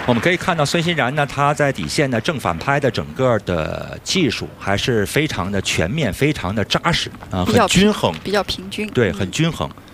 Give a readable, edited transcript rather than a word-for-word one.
我们可以看到孙欣然呢，他在底线的正反拍的整个的技术还是非常的全面，非常的扎实啊，很均衡， 比较平均， 对，很均衡。